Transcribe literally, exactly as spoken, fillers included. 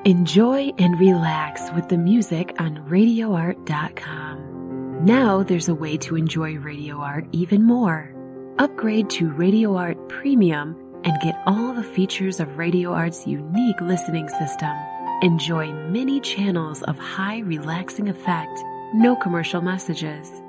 Enjoy and relax with the music on radio art dot com. Now there's a way to enjoy Radio Art even more. Upgrade to Radio Art Premium and get all the features of Radio Art's unique listening system. Enjoy many channels of high relaxing effect, no commercial messages.